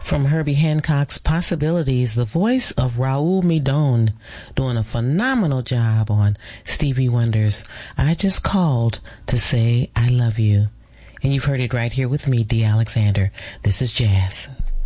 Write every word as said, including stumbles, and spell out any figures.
From Herbie Hancock's Possibilities, the voice of Raul Midon doing a phenomenal job on Stevie Wonder's I Just Called to Say I Love You. And you've heard it right here with me, Dee Alexander. This is Jazz.